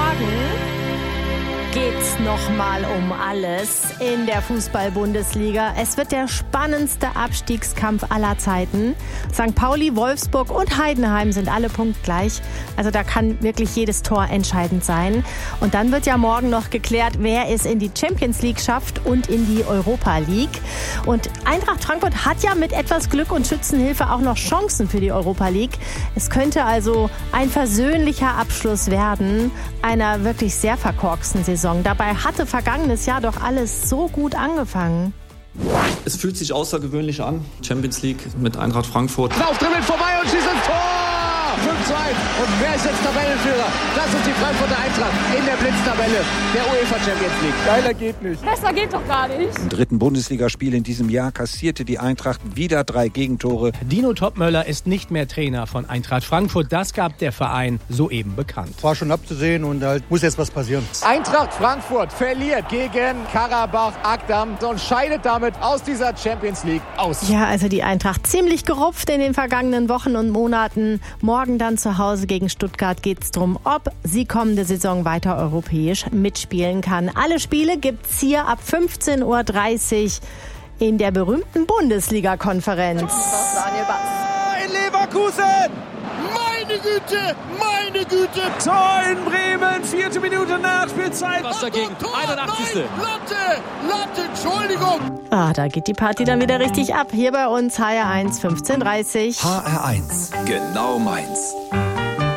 Geht's nochmal um alles in der Fußball-Bundesliga. Es wird der spannendste Abstiegskampf aller Zeiten. St. Pauli, Wolfsburg und Heidenheim sind alle punktgleich. Also da kann wirklich jedes Tor entscheidend sein. Und dann wird ja morgen noch geklärt, wer es in die Champions League schafft und in die Europa League. Und Eintracht Frankfurt hat ja mit etwas Glück und Schützenhilfe auch noch Chancen für die Europa League. Es könnte also ein versöhnlicher Abschluss werden einer wirklich sehr verkorksten Saison. Dabei hatte vergangenes Jahr doch alles so gut angefangen. Es fühlt sich außergewöhnlich an. Champions League mit Eintracht Frankfurt. Laufdribbeln vorbei und schießt ins Tor! 5-2. Und wer ist jetzt Tabellenführer? Das ist die Frankfurter Eintracht in der Blitztabelle der UEFA Champions League. Geiler geht nicht. Besser geht doch gar nicht. Im 3. Bundesligaspiel in diesem Jahr kassierte die Eintracht wieder 3 Gegentore. Dino Topmöller ist nicht mehr Trainer von Eintracht Frankfurt. Das gab der Verein soeben bekannt. War schon abzusehen und da muss jetzt was passieren. Eintracht Frankfurt verliert gegen Karabach Akdam und scheidet damit aus dieser Champions League aus. Ja, also die Eintracht ziemlich gerupft in den vergangenen Wochen und Monaten. Morgen dann zu Hause gegen Stuttgart geht es darum, ob sie kommende Saison weiter europäisch mitspielen kann. Alle Spiele gibt's hier ab 15:30 Uhr in der berühmten Bundesliga-Konferenz. In Leverkusen! Meine Güte! Tor in Bremen, 4. Minute Nachspielzeit. Was dagegen? 81. Latte, Entschuldigung! Da geht die Party dann wieder richtig ab. Hier bei uns HR1 15:30 HR1. Genau meins.